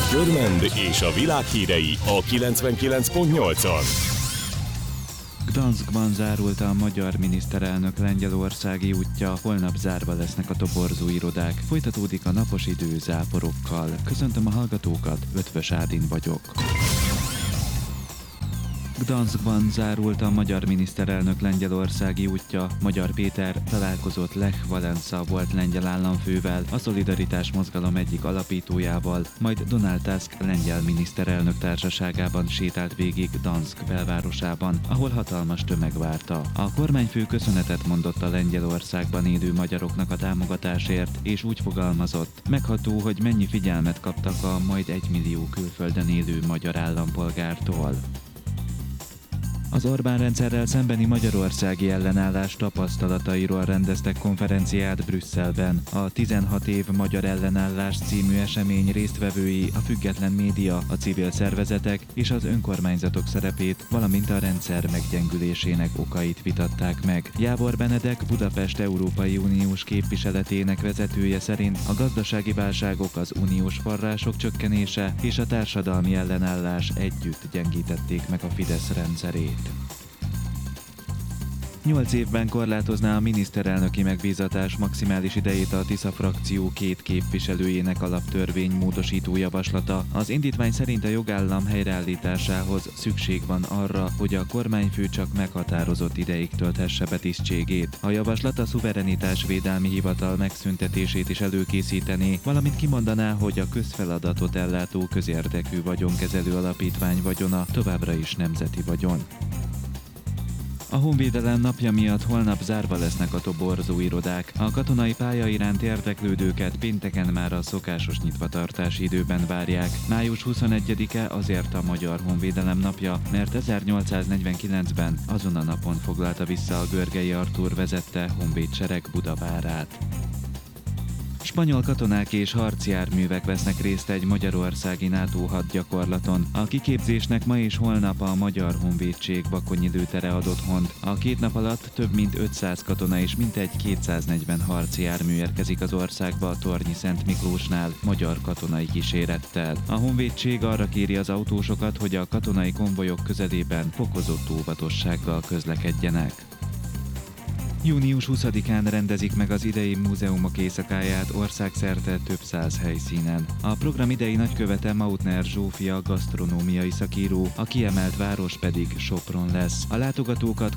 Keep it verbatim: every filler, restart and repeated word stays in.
Körmend és a világ hírei a kilencvenkilenc pont nyolcon. Gdanskban zárult a magyar miniszterelnök lengyelországi útja, holnap zárva lesznek a toborzó irodák. Folytatódik a napos idő záporokkal. Köszöntöm a hallgatókat, Ötvös Ádin vagyok. Gdanskban zárult a magyar miniszterelnök lengyelországi útja. Magyar Péter találkozott Lech Wałęsa volt lengyel államfővel, a Szolidaritás mozgalom egyik alapítójával, majd Donald Tusk lengyel miniszterelnök társaságában sétált végig Gdansk belvárosában, ahol hatalmas tömeg várta. A kormányfő köszönetet mondott a Lengyelországban élő magyaroknak a támogatásért, és úgy fogalmazott: megható, hogy mennyi figyelmet kaptak a majd egymillió külföldön élő magyar állampolgártól. Az Orbán rendszerrel szembeni magyarországi ellenállás tapasztalatairól rendeztek konferenciát Brüsszelben. A tizenhat év magyar ellenállás című esemény résztvevői a független média, a civil szervezetek és az önkormányzatok szerepét, valamint a rendszer meggyengülésének okait vitatták meg. Jávor Benedek, Budapest Európai Uniós képviseletének vezetője szerint a gazdasági válságok, az uniós források csökkenése és a társadalmi ellenállás együtt gyengítették meg a Fidesz rendszerét. Nyolc évben korlátozná a miniszterelnöki megbízatás maximális idejét a Tisza frakció két képviselőjének alaptörvény módosító javaslata. Az indítvány szerint a jogállam helyreállításához szükség van arra, hogy a kormányfő csak meghatározott ideig tölthesse be tisztségét. A javaslat a szuverenitásvédelmi hivatal megszüntetését is előkészítené, valamint kimondaná, hogy a közfeladatot ellátó közérdekű vagyonkezelő alapítvány vagyona továbbra is nemzeti vagyon. A Honvédelem napja miatt holnap zárva lesznek a toborzó irodák. A katonai pálya iránt érdeklődőket pénteken már a szokásos nyitvatartási időben várják. május huszonegyedike azért a Magyar Honvédelem napja, mert ezernyolcszáznegyvenkilencben azon a napon foglalta vissza a Görgei Artúr vezette honvédsereg Budavárát. Spanyol katonák és harcjárművek vesznek részt egy magyarországi NATO hadgyakorlaton. A kiképzésnek ma és holnap a Magyar Honvédség Bakonyi lőtere ad otthont. A két nap alatt több mint ötszáz katona és mintegy kétszáznegyven harcjármű érkezik az országba a Tornyi Szent Miklósnál magyar katonai kísérettel. A honvédség arra kéri az autósokat, hogy a katonai konvojok közelében fokozott óvatossággal közlekedjenek. június huszadikán rendezik meg az idei múzeumok éjszakáját országszerte több száz helyszínen. A program idei nagykövete Mautner Zsófia gasztronómiai szakíró, a kiemelt város pedig Sopron lesz. A látogatókat